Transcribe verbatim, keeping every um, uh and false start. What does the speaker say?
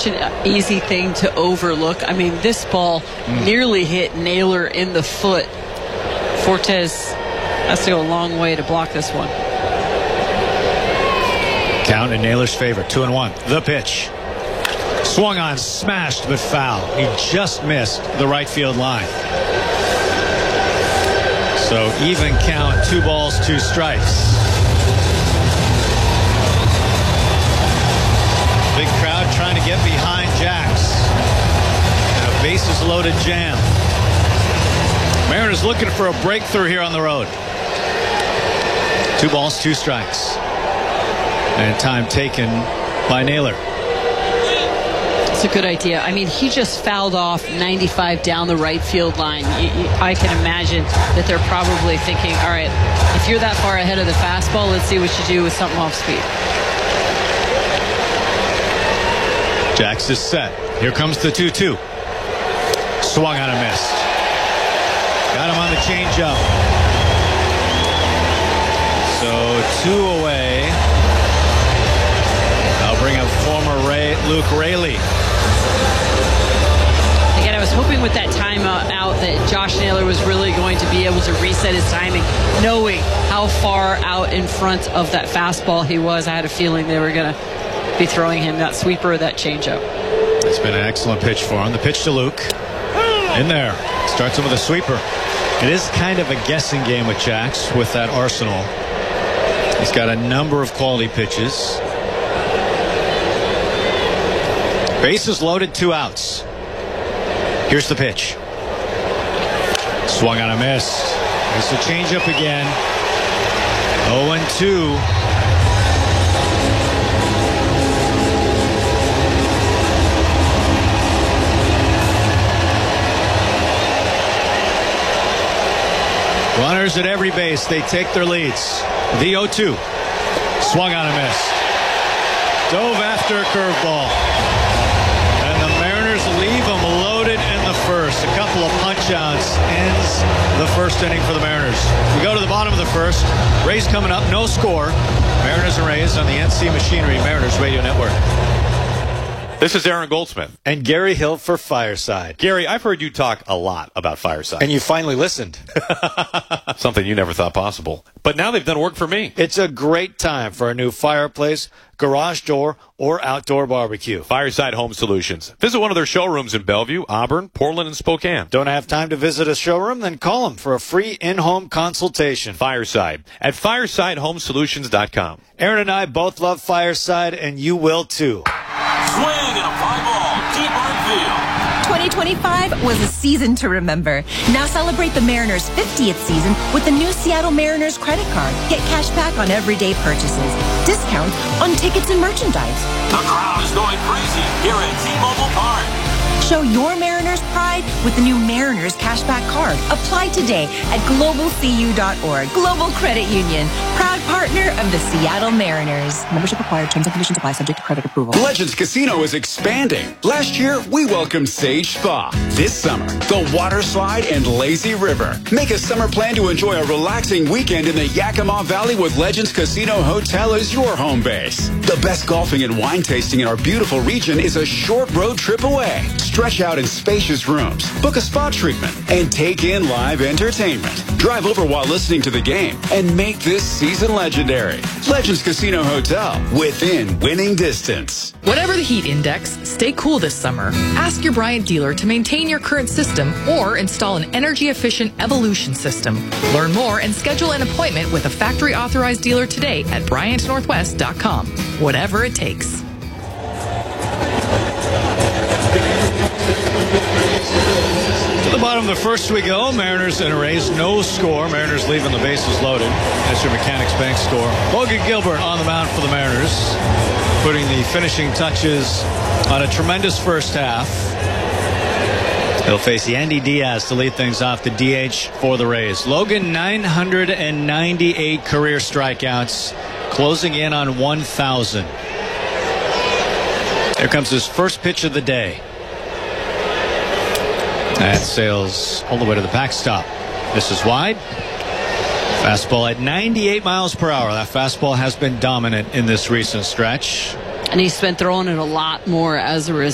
such an easy thing to overlook. I mean, this ball mm. nearly hit Naylor in the foot. Fortes has to go a long way to block this one. Count in Naylor's favor, two and one. The pitch. Swung on, smashed, but foul. He just missed the right field line. So even count, two balls, two strikes. Big crowd trying to get behind Jax. And a bases loaded jam. Mariners looking for a breakthrough here on the road. Two balls, two strikes. And time taken by Naylor. It's a good idea. I mean, he just fouled off ninety-five down the right field line. I can imagine that they're probably thinking, all right, if you're that far ahead of the fastball, let's see what you do with something off speed. Jax is set. Here comes the two two. Swung on a miss. Got him on the changeup. So two away. I'll bring up former Ray, Luke Raley. Again, I was hoping with that timeout out that Josh Naylor was really going to be able to reset his timing, knowing how far out in front of that fastball he was. I had a feeling they were going to be throwing him that sweeper or that changeup. It's been an excellent pitch for him. The pitch to Luke. In there. Starts him with a sweeper. It is kind of a guessing game with Jax with that arsenal. He's got a number of quality pitches. Bases loaded, two outs. Here's the pitch. Swung on a miss. There's the changeup again. oh and two. Runners at every base. They take their leads. The oh two. Swung on a miss. Dove after a curveball. And the Mariners leave them loaded in the first. A couple of punch-outs ends the first inning for the Mariners. We go to the bottom of the first. Rays coming up. No score. Mariners and Rays on the N C Machinery Mariners Radio Network. This is Aaron Goldsmith. And Gary Hill for Fireside. Gary, I've heard you talk a lot about Fireside. And you finally listened. Something you never thought possible. But now they've done work for me. It's a great time for a new fireplace, garage door, or outdoor barbecue. Fireside Home Solutions. Visit one of their showrooms in Bellevue, Auburn, Portland, and Spokane. Don't have time to visit a showroom? Then call them for a free in-home consultation. Fireside at fireside home solutions dot com. Aaron and I both love Fireside, and you will too. Swing and a fly ball, deep right field. twenty twenty-five was a season to remember. Now celebrate the Mariners' fiftieth season with the new Seattle Mariners credit card. Get cash back on everyday purchases, discounts on tickets and merchandise. The crowd is going crazy here at T-Mobile Park. Show your Mariners pride with the new Mariners Cashback Card. Apply today at global c u dot org. Global Credit Union, proud partner of the Seattle Mariners. Membership required. Terms and conditions apply. Subject to credit approval. Legends Casino is expanding. Last year, we welcomed Sage Spa. This summer, the water slide and lazy river. Make a summer plan to enjoy a relaxing weekend in the Yakima Valley with Legends Casino Hotel as your home base. The best golfing and wine tasting in our beautiful region is a short road trip away. Stretch out in spacious rooms, book a spa treatment, and take in live entertainment. Drive over while listening to the game and make this season legendary. Legends Casino Hotel, within winning distance. Whatever the heat index, stay cool this summer. Ask your Bryant dealer to maintain your current system or install an energy-efficient Evolution system. Learn more and schedule an appointment with a factory-authorized dealer today at bryant northwest dot com. Whatever it takes. To the bottom of the first we go. Mariners and Rays, no score. Mariners leaving the bases loaded. That's your Mechanics Bank score. Logan Gilbert on the mound for the Mariners, putting the finishing touches on a tremendous first half. He'll face Yandy Diaz to lead things off, the D H for the Rays. Logan, nine hundred ninety-eight career strikeouts, closing in on one thousand. Here comes his first pitch of the day. That sails all the way to the backstop. This is wide. Fastball at ninety-eight miles per hour. That fastball has been dominant in this recent stretch. And he's been throwing it a lot more as a result.